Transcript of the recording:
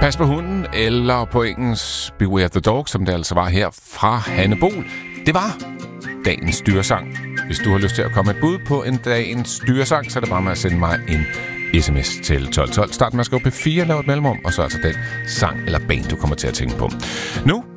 Pas på hunden, eller på engelsk Beware the Dog, som det altså var her fra Hanne Bol. Det var dagens dyresang. Hvis du har lyst til at komme et bud på en dagens dyresang, så er det bare med at sende mig en sms til 1212. Start med at skrive P4, lav et mellemrum, og så altså den sang eller band, du kommer til at tænke på. Nu